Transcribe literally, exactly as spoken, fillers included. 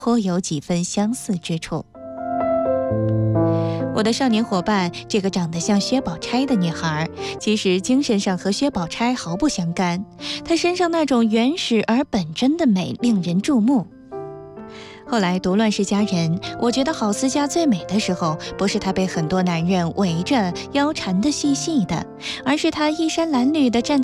颇有几分相似之处。我的少年伙伴，这个长得像薛宝钗的女孩，其实精神上和薛宝钗毫不相干，她身上那种原始而本真的美令人注目。后来读《乱世佳人》，我觉得郝思嘉最美的时候，不是她被很多男人围着腰缠得细细的，而是她衣衫褴褛地站